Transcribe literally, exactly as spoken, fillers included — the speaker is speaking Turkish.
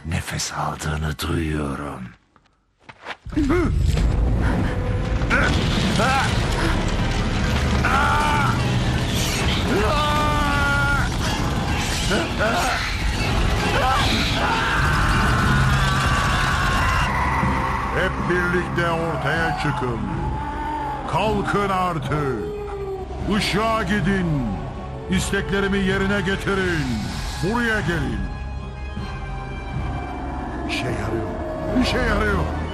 nefes aldığını duyuyorum. Hep birlikte ortaya çıkın. Kalkın artık. Işığa gidin. İsteklerimi yerine getirin. Buraya gelin. İşe yarıyor. İşe yarıyor.